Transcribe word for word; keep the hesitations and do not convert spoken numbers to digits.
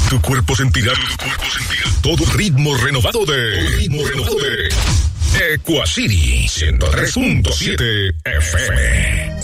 tu cuerpo sentirá, tu cuerpo sentirá todo ritmo renovado de, todo ritmo renovado de Equacity ciento tres punto siete F M.